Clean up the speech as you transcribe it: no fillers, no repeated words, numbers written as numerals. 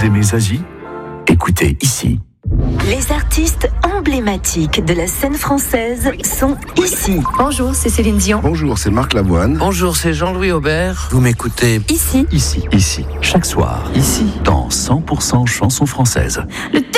Vous aimez Zazie? Écoutez ici. Les artistes emblématiques de la scène française sont ici. Bonjour, c'est Céline Dion. Bonjour, c'est Marc Lavoine. Bonjour, c'est Jean-Louis Aubert. Vous m'écoutez Ici. Ici. Chaque soir. Ici. Dans 100% chansons françaises. Le